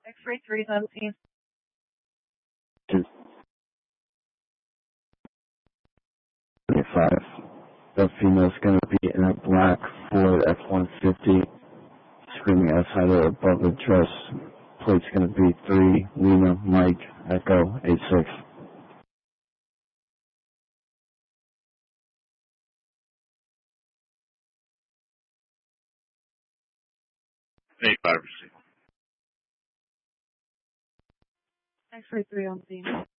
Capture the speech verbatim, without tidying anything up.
X-ray three seventeen. Five. The female's gonna be in a black Ford F one fifty, screaming outside or above the dress. Plate's gonna be three Lima Mike Echo eight six. eight five. X-ray three on scene.